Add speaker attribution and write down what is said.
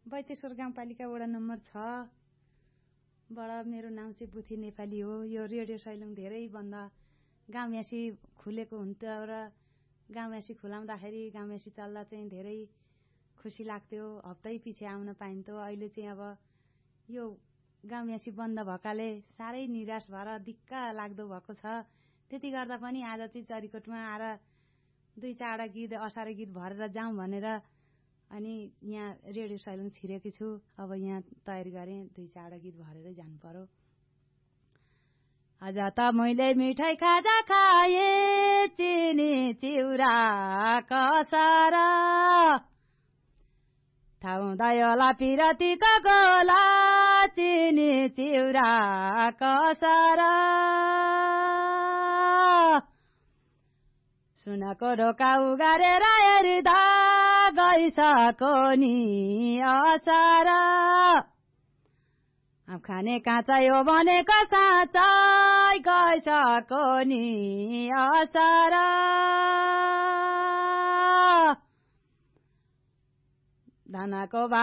Speaker 1: बैतेश्वर गाउँपालिका वडा नम्बर 6 बाट मेरो नाम चाहिँ बुथी नेपाली हो। यो रेडियो सैलुङ धेरैभन्दा गाउँयासी खुलेको हुन्थ्यो र गाउँयासी खुलाउँदाखेरि गाउँयासी चल्दा चाहिँ धेरै खुसी लाग्थ्यो। हप्तै पछि आउन पाइन्थ्यो। अहिले चाहिँ अब यो गाउँयासी बन्द भएकाले साह्रै निराश भएर दिक्क लाग्दो भएको छ। त्यति गर्दा पनि आज चाहिँ चरीकोटमा आएर 2-4 गीत असारे गीत भरेर जाउँ भनेर अनि यहाँ रेडियो सैलुङ छिरेकी छु। अब यहाँ तयारी गरेँ 2-4 गीत भरेरै जानु पर्यो। आज त मैले मिठाई खाजा खाए चिनी चिउरा कसर थाउदैला पिरतीको गोला चिनी चिउरा कसर सुनको ढोका उगारेर हेर्दा गइसको नि असर अब खाने काँचै हो भनेको साँचै गइसको नि असर धनको